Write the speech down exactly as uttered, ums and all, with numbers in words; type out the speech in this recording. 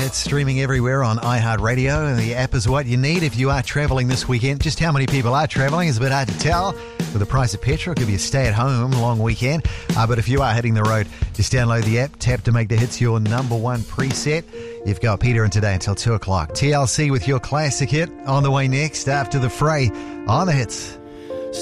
It's streaming everywhere on iHeartRadio, and the app is what you need if you are travelling this weekend. Just how many people are travelling is a bit hard to tell. With the price of petrol, it could be a stay-at-home long weekend. Uh, but if you are hitting the road, just download the app, tap to make the hits your number one preset. You've got Peter in today until two o'clock. T L C with your classic hit on the way next after the fray on the hits.